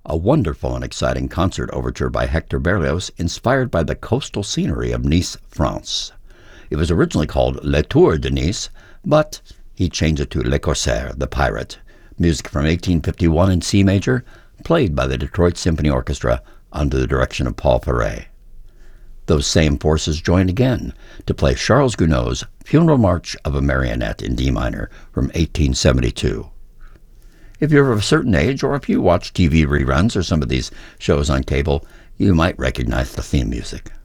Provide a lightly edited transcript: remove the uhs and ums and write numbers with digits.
a wonderful and exciting concert overture by Hector Berlioz inspired by the coastal scenery of Nice, France. It was originally called Le Tour de Nice, but he changed it to Le Corsaire, the Pirate. Music from 1851 in C major, played by the Detroit Symphony Orchestra under the direction of Paul Fauré. Those same forces joined again to play Charles Gounod's Funeral March of a Marionette in D minor from 1872. If you're of a certain age, or if you watch TV reruns or some of these shows on cable, you might recognize the theme music.